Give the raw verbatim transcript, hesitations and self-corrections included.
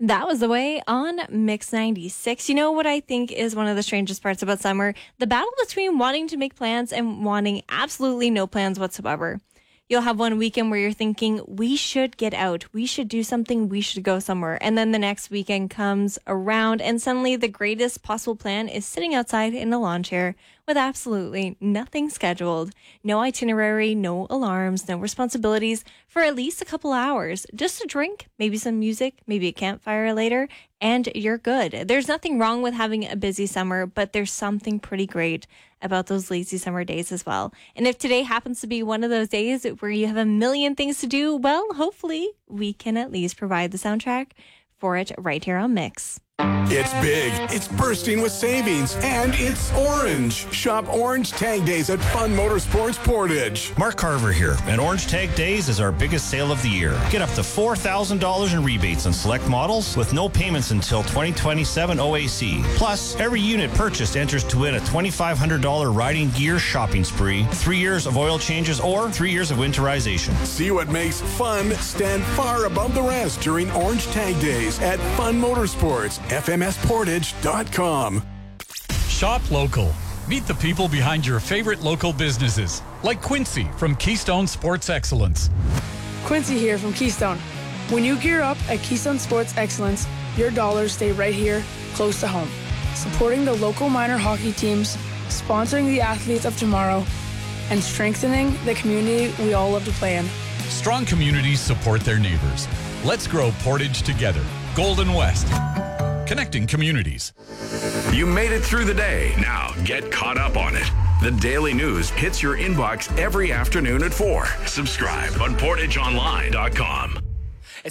That was the way on Mix ninety-six. You know what I think is one of the strangest parts about summer? The battle between wanting to make plans and wanting absolutely no plans whatsoever. You'll have one weekend where you're thinking, we should get out, we should do something, we should go somewhere. And then the next weekend comes around and suddenly the greatest possible plan is sitting outside in a lawn chair with absolutely nothing scheduled, no itinerary, no alarms, no responsibilities for at least a couple hours. Just a drink, maybe some music, maybe a campfire later, and you're good. There's nothing wrong with having a busy summer, but there's something pretty great about those lazy summer days as well. And if today happens to be one of those days where you have a million things to do, well, hopefully we can at least provide the soundtrack for it right here on Mix. It's big, it's bursting with savings, and it's orange. Shop Orange Tag Days at Fun Motorsports Portage. Mark Carver here, and Orange Tag Days is our biggest sale of the year. Get up to four thousand dollars in rebates on select models with no payments until twenty twenty-seven O A C. Plus, every unit purchased enters to win a twenty-five hundred dollars riding gear shopping spree, three years of oil changes, or three years of winterization. See what makes fun stand far above the rest during Orange Tag Days at Fun Motorsports. F M S Portage dot com. Shop local. Meet the people behind your favorite local businesses, like Quincy from Keystone Sports Excellence. Quincy here from Keystone. When you gear up at Keystone Sports Excellence, your dollars stay right here, close to home. Supporting the local minor hockey teams, sponsoring the athletes of tomorrow, and strengthening the community we all love to play in. Strong communities support their neighbors. Let's grow Portage together. Golden West. Connecting communities. You made it through the day. Now get caught up on it. The daily news hits your inbox every afternoon at four. Subscribe on portage online dot com.